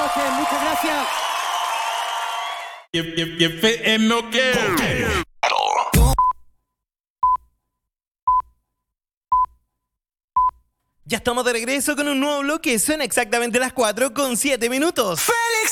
noches, muchas gracias. Ya estamos de regreso con un nuevo bloque. Son exactamente las 4:07. ¡Félix!